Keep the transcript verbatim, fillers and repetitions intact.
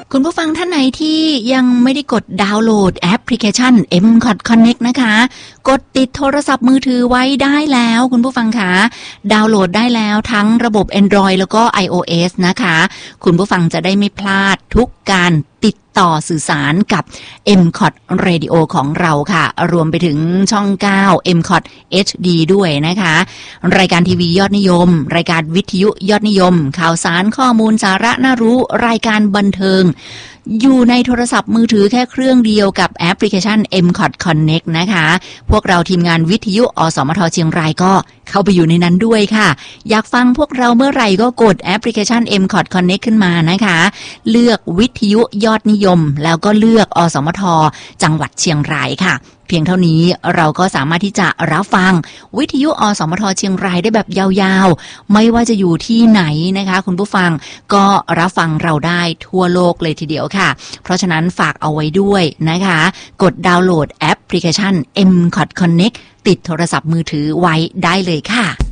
คุณผู้ฟังท่านไหนที่ยังไม่ได้กดดาวน์โหลดแอปพลิเคชัน เอ็ม คอท Connect นะคะกดติดโทรศัพท์มือถือไว้ได้แล้วคุณผู้ฟังคะดาวน์โหลดได้แล้วทั้งระบบ Android แล้วก็ iOS นะคะคุณผู้ฟังจะได้ไม่พลาดทุกการติดต่อสื่อสารกับ เอ็ม คอท Radio ของเราค่ะรวมไปถึงช่องเก้า เอ็ม คอท เอช ดี ด้วยนะคะรายการทีวียอดนิยมรายการวิทยุยอดนิยมข่าวสารข้อมูลสาระน่ารู้รายการบันเทิงอยู่ในโทรศัพท์มือถือแค่เครื่องเดียวกับแอปพลิเคชัน เอ็ม คอท Connect นะคะพวกเราทีมงานวิทยุอสมทเชียงรายก็เข้าไปอยู่ในนั้นด้วยค่ะอยากฟังพวกเราเมื่อไหร่ก็กดแอปพลิเคชัน เอ็ม คอท Connect ขึ้นมานะคะเลือกวิทยุยอดนิยมแล้วก็เลือกอสมทจังหวัดเชียงรายค่ะเพียงเท่านี้เราก็สามารถที่จะรับฟังวิทยุอสมทเชียงรายได้แบบยาวๆไม่ว่าจะอยู่ที่ไหนนะคะคุณผู้ฟังก็รับฟังเราได้ทั่วโลกเลยทีเดียวค่ะเพราะฉะนั้นฝากเอาไว้ด้วยนะคะกดดาวน์โหลดแอปพลิเคชัน เอ็ม คอท Connect ติดโทรศัพท์มือถือไว้ได้เลยค่ะ